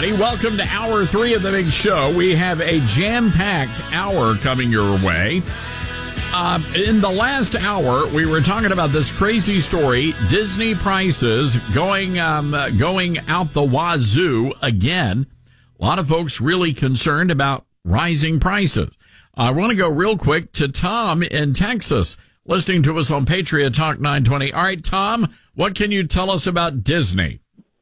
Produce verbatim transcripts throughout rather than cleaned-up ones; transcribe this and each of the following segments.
everybody. Welcome to Hour three of the Big Show. We have a jam-packed hour coming your way. Uh, in the last hour, we were talking about this crazy story, Disney prices going um, going out the wazoo again. A lot of folks really concerned about rising prices. I want to go real quick to Tom in Texas, listening to us on Patriot Talk nine twenty. All right, Tom, what can you tell us about Disney?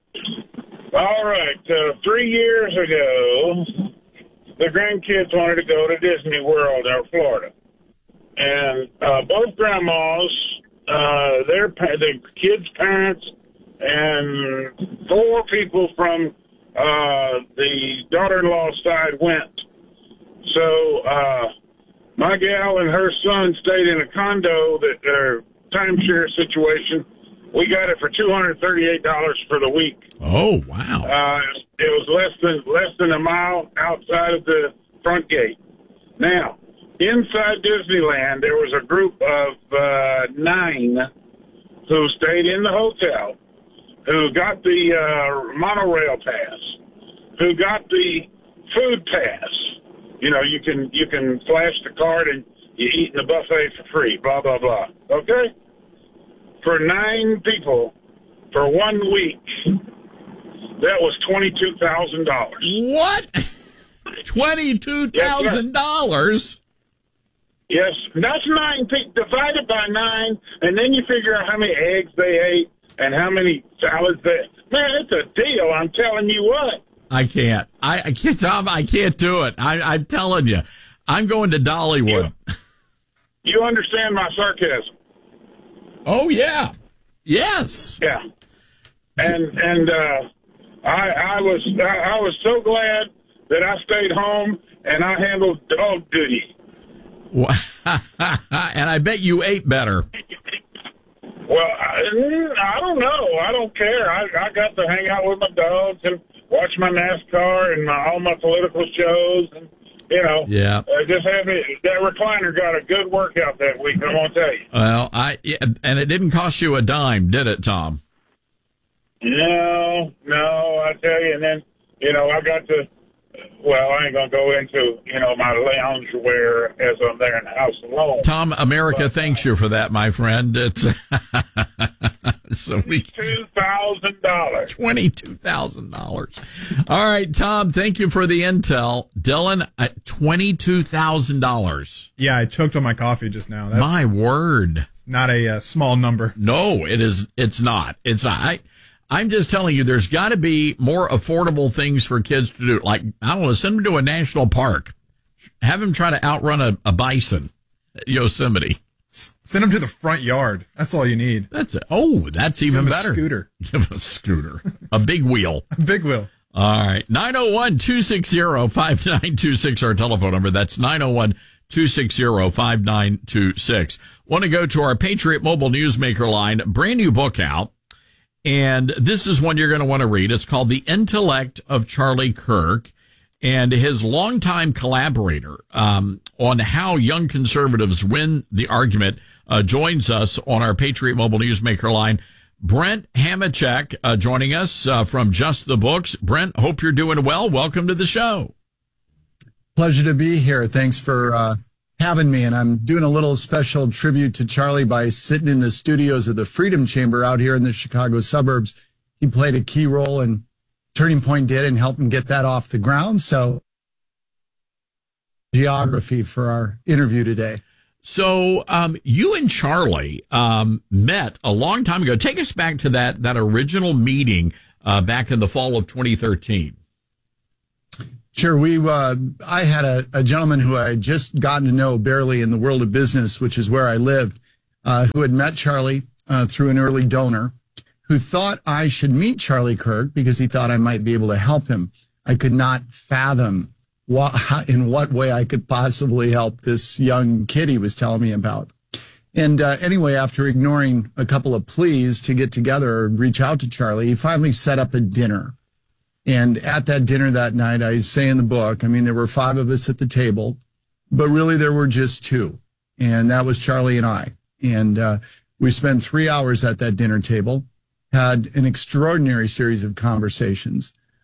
All right. Uh, three years ago, the grandkids wanted to go to Disney World in Florida. And uh, both grandmas, uh, their the kids' parents, and four people from uh, the daughter-in-law side went. So uh, my gal and her son stayed in a condo, that their timeshare situation. We got it for two hundred thirty-eight dollars for the week. Oh, wow. Uh, it was less than less than a mile outside of the front gate. Now, inside Disneyland, there was a group of uh, nine who stayed in the hotel, who got the uh, monorail pass, who got the food pass. You know, you can you can flash the card and you eat in the buffet for free, blah, blah, blah. Okay? For nine people, for one week, that was twenty-two thousand dollars. What? twenty-two thousand dollars? Yes, that's nine people divided by nine, and then you figure out how many eggs they ate and how many salads they. Man, it's a deal. I'm telling you what. I can't. I, I can't, Tom. I can't do it. I, I'm telling you, I'm going to Dollywood. You, you understand my sarcasm? Oh yeah, yes. Yeah, and and uh, I I was I, I was so glad that I stayed home and I handled dog duty. And I bet you ate better. Well, I, I don't know. I don't care. I, I got to hang out with my dogs and watch my NASCAR and my, all my political shows. And, you know, yeah. Uh, just have it. That recliner got a good workout that week, I'm going to tell you. Well, I and it didn't cost you a dime, did it, Tom? No, no, I tell you. And then, you know, I got to, well, I ain't going to go into, you know, my lounge wear as I'm there in the house alone. Tom, America but, thanks you for that, my friend. It's so we twenty-two thousand dollars. twenty-two thousand dollars. All right, Tom, thank you for the intel. Dylan, at twenty-two thousand dollars. Yeah, I choked on my coffee just now. That's my word. Not a uh, small number. No, it is. It's not. It's not. I, I'm just telling you, there's got to be more affordable things for kids to do. Like, I don't know, send them to a national park. Have them try to outrun a, a bison at Yosemite. S- send them to the front yard. That's all you need. That's it. Oh, that's even Give 'em better. A scooter. Give them a scooter. A big wheel. A big wheel. All right. nine oh one, two six zero, five nine two six, our telephone number. That's nine oh one, two six zero, five nine two six. Want to go to our Patriot Mobile Newsmaker line. Brand new book out. And this is one you're going to want to read. It's called The Intellect of Charlie Kirk, and his longtime collaborator um, on how young conservatives win the argument uh, joins us on our Patriot Mobile Newsmaker line. Brent Hamachek uh, joining us uh, from Just the Books. Brent, hope you're doing well. Welcome to the show. Pleasure to be here. Thanks for uh, having me. And I'm doing a little special tribute to Charlie by sitting in the studios of the Freedom Chamber out here in the Chicago suburbs. He played a key role in Turning Point did and helped him get that off the ground. So geography for our interview today. So um, you and Charlie um, met a long time ago. Take us back to that, that original meeting uh, back in the fall of twenty thirteen. Sure. We, uh, I had a, a gentleman who I had just gotten to know barely in the world of business, which is where I lived, uh, who had met Charlie, uh, through an early donor who thought I should meet Charlie Kirk because he thought I might be able to help him. I could not fathom what, how, in what way I could possibly help this young kid he was telling me about. And, uh, anyway, after ignoring a couple of pleas to get together or reach out to Charlie, he finally set up a dinner. And at that dinner that night, I say in the book, I mean, there were five of us at the table, but really there were just two. And that was Charlie and I. And uh, we spent three hours at that dinner table, had an extraordinary series of conversations.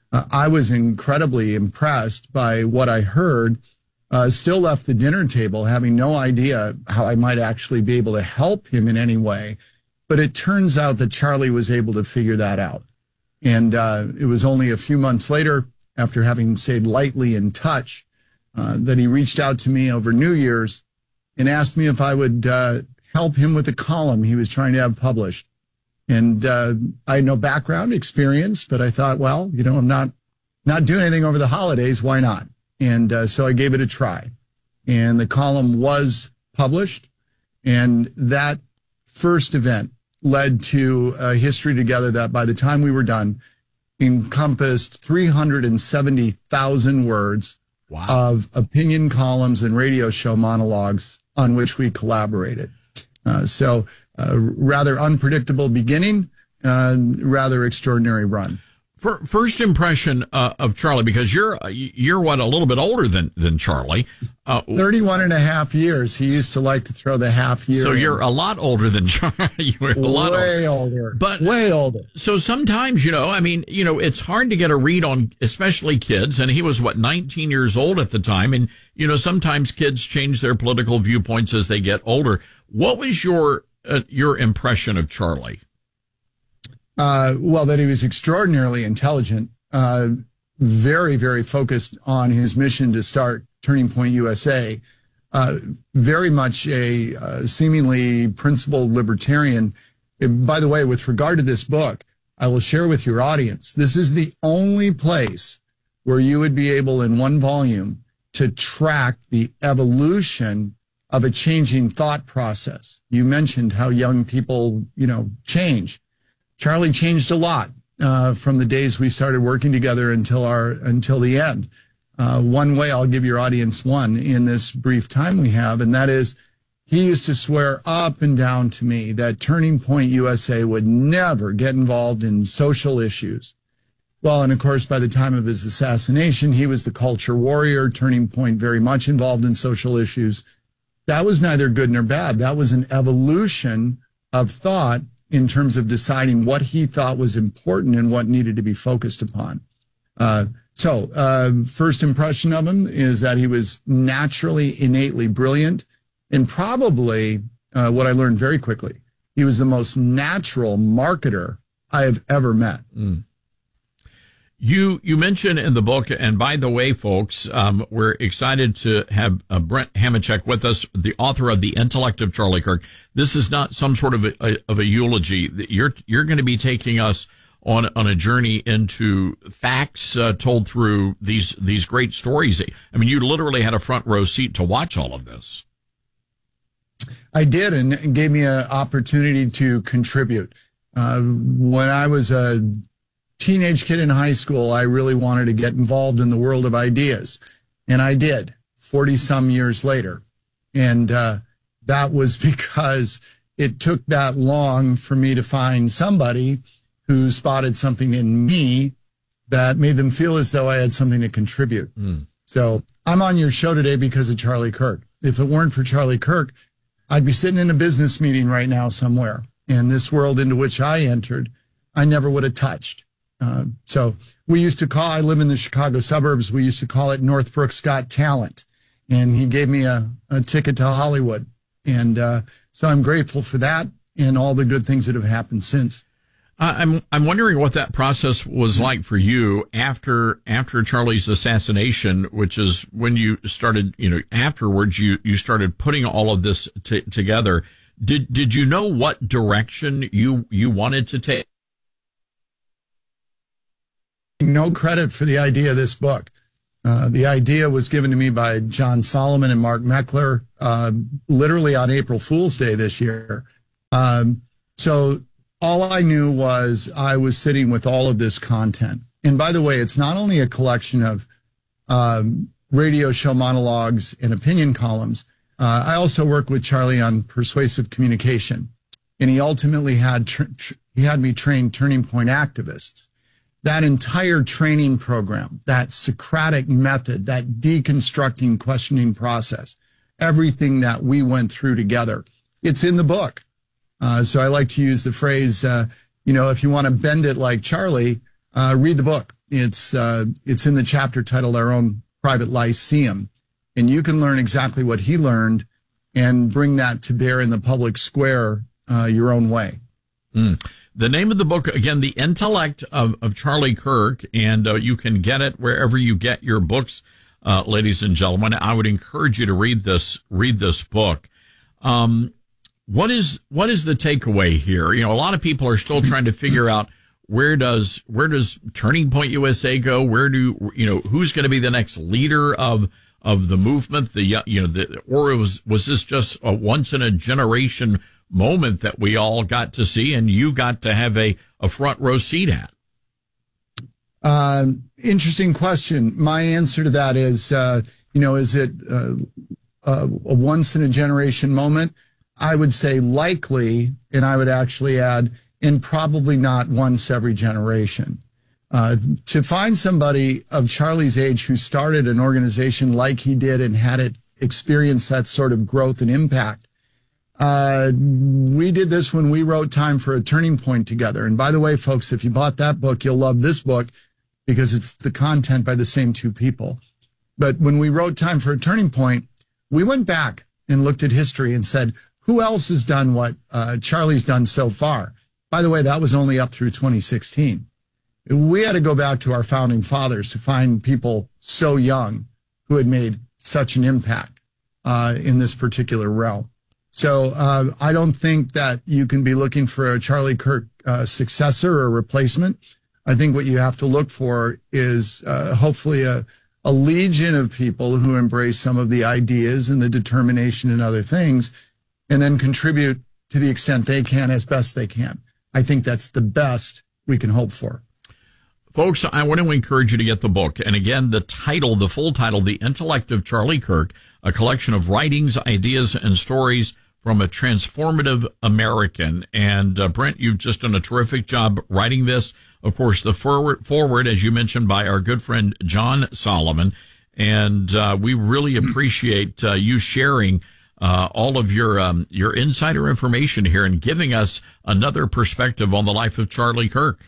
Uh, I was incredibly impressed by what I heard. Uh, still left the dinner table having no idea how I might actually be able to help him in any way. But it turns out that Charlie was able to figure that out. And uh, it was only a few months later, after having stayed lightly in touch, uh, that he reached out to me over New Year's and asked me if I would uh, help him with a column he was trying to have published. And uh, I had no background experience, but I thought, well, you know, I'm not not doing anything over the holidays. Why not? And uh, so I gave it a try. And the column was published. And that first event led to a history together that by the time we were done encompassed three hundred seventy thousand words wow. of opinion columns and radio show monologues on which we collaborated. Uh, so uh, rather unpredictable beginning, uh, rather extraordinary run. For, first impression uh, of Charlie, because you're you're what, a little bit older than than Charlie. Uh, thirty-one and a half years. He used to like to throw the half year. So in. you're a lot older than Charlie. You're a lot way older. older. But way older. So sometimes, you know, I mean, you know, it's hard to get a read on, especially kids. And he was what, nineteen years old at the time. And, you know, sometimes kids change their political viewpoints as they get older. What was your uh, your impression of Charlie? Uh, well, that he was extraordinarily intelligent, uh, very, very focused on his mission to start Turning Point U S A, uh, very much a uh, seemingly principled libertarian. And by the way, with regard to this book, I will share with your audience, this is the only place where you would be able in one volume to track the evolution of a changing thought process. You mentioned how young people, you know, change. Charlie changed a lot uh, from the days we started working together until our until the end. Uh, one way, I'll give your audience one in this brief time we have, and that is he used to swear up and down to me that Turning Point U S A would never get involved in social issues. Well, and of course, by the time of his assassination, he was the culture warrior, Turning Point very much involved in social issues. That was neither good nor bad. That was an evolution of thought in terms of deciding what he thought was important and what needed to be focused upon. Uh, so, uh, first impression of him is that he was naturally, innately brilliant, and probably, uh, what I learned very quickly, he was the most natural marketer I have ever met. Mm. You you mentioned in the book, and by the way, folks, um, we're excited to have uh, Brent Hamachek with us, the author of The Intellect of Charlie Kirk. This is not some sort of a, a of a eulogy. You're you're going to be taking us on on a journey into facts uh, told through these these great stories. I mean, you literally had a front row seat to watch all of this. I did, and it gave me an opportunity to contribute. Uh, when I was a teenage kid in high school, I really wanted to get involved in the world of ideas. And I did, forty some years later. And uh, that was because it took that long for me to find somebody who spotted something in me that made them feel as though I had something to contribute. Mm. So I'm on your show today because of Charlie Kirk. If it weren't for Charlie Kirk, I'd be sitting in a business meeting right now somewhere. And this world into which I entered, I never would have touched. Uh, so we used to call, I live in the Chicago suburbs, we used to call it Northbrook's Got Talent. And he gave me a, a ticket to Hollywood. And uh, so I'm grateful for that and all the good things that have happened since. Uh, I'm I'm wondering what that process was like for you after after Charlie's assassination, which is when you started, you know, afterwards you, you started putting all of this t- together. Did did you know what direction you, you wanted to take? No credit for the idea of this book. Uh, the idea was given to me by John Solomon and Mark Meckler, uh, literally on April Fool's Day this year. Um, so all I knew was I was sitting with all of this content. And by the way, it's not only a collection of um, radio show monologues and opinion columns. Uh, I also worked with Charlie on persuasive communication, and he ultimately had tr- tr- he had me train Turning Point activists. That entire training program, that Socratic method, that deconstructing questioning process, everything that we went through together, it's in the book. Uh, so I like to use the phrase, uh, you know, if you want to bend it like Charlie, uh, read the book. It's uh, it's in the chapter titled Our Own Private Lyceum. And you can learn exactly what he learned and bring that to bear in the public square uh, your own way. Mm. The name of the book, again, The Intellect of, of Charlie Kirk, and uh, you can get it wherever you get your books, uh, ladies and gentlemen. I would encourage you to read this, read this book. Um, what is, what is the takeaway here? You know, a lot of people are still trying to figure out where does, where does Turning Point U S A go? Where do, you know, who's going to be the next leader of, of the movement? The, you know, the, or was, was this just a once in a generation moment that we all got to see and you got to have a, a front row seat at? Uh, interesting question. My answer to that is, uh, you know, is it uh, a, a once in a generation moment? I would say likely, and I would actually add, and probably not once every generation. Uh, to find somebody of Charlie's age who started an organization like he did and had it experience that sort of growth and impact. Uh, we did this when we wrote Time for a Turning Point together. And by the way, folks, if you bought that book, you'll love this book because it's the content by the same two people. But when we wrote Time for a Turning Point, we went back and looked at history and said, who else has done what uh, Charlie's done so far? By the way, that was only up through twenty sixteen. We had to go back to our founding fathers to find people so young who had made such an impact uh, in this particular realm. So uh, I don't think that you can be looking for a Charlie Kirk uh, successor or replacement. I think what you have to look for is uh, hopefully a, a legion of people who embrace some of the ideas and the determination and other things, and then contribute to the extent they can as best they can. I think that's the best we can hope for. Folks, I want to encourage you to get the book. And again, the title, the full title, The Intellect of Charlie Kirk, a collection of writings, ideas, and stories from a transformative American. And uh, Brent, you've just done a terrific job writing this. Of course, the forward, forward, as you mentioned, by our good friend John Solomon. And uh, we really appreciate uh, you sharing uh, all of your um, your insider information here and giving us another perspective on the life of Charlie Kirk.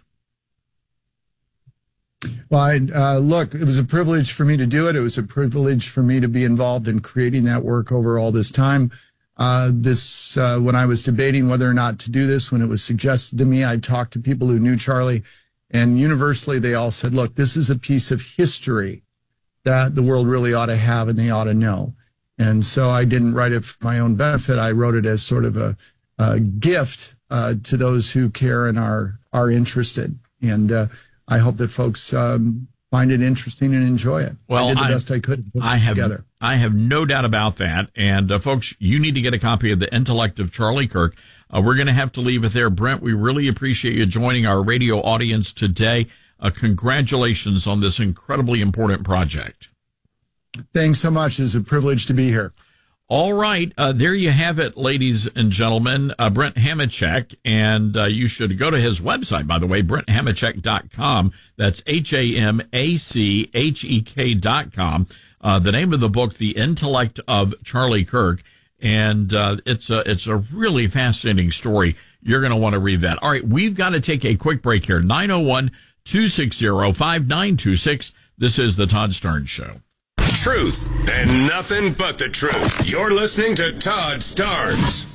Well, I, uh, look, it was a privilege for me to do it. It was a privilege for me to be involved in creating that work over all this time. Uh, this, uh, when I was debating whether or not to do this, when it was suggested to me, I talked to people who knew Charlie, and universally they all said, look, this is a piece of history that the world really ought to have and they ought to know. And so I didn't write it for my own benefit. I wrote it as sort of a, a gift uh, to those who care and are, are interested. And uh, I hope that folks um, find it interesting and enjoy it. Well, I did the I, best I could to put I it have, together. I have no doubt about that. And uh, folks, you need to get a copy of The Intellect of Charlie Kirk. Uh, we're going to have to leave it there. Brent, we really appreciate you joining our radio audience today. Uh, congratulations on this incredibly important project. Thanks so much. It's a privilege to be here. All right. Uh, there you have it, ladies and gentlemen. Uh, Brent Hamachek, and uh, you should go to his website, by the way, brent hamachek dot com. That's H A M A C H E K dot com. Uh, the name of the book, The Intellect of Charlie Kirk. And uh, it's a, it's a really fascinating story. You're going to want to read that. All right. We've got to take a quick break here. nine oh one, two six zero, five nine two six. This is the Todd Starnes Show. Truth and nothing but the truth. You're listening to Todd Starnes.